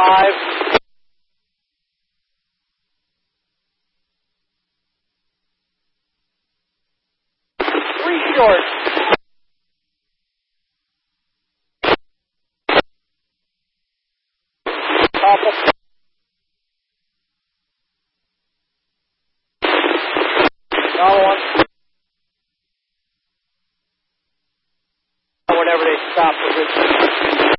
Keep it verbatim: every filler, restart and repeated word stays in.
five. Three short. Couple. Another one. Whenever they stop the